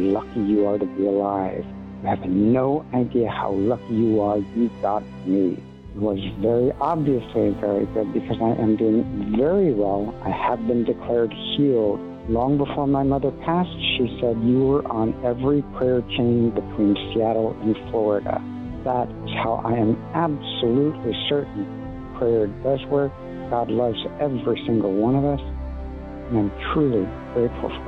lucky you are to be alive. You have no idea how lucky you are you got me. It was very obviously very good because I am doing very well. I have been declared healed. Long before my mother passed, she said, you were on every prayer chain between Seattle and Florida. That is how I am absolutely certain prayer does work. God loves every single one of us, and I'm truly grateful for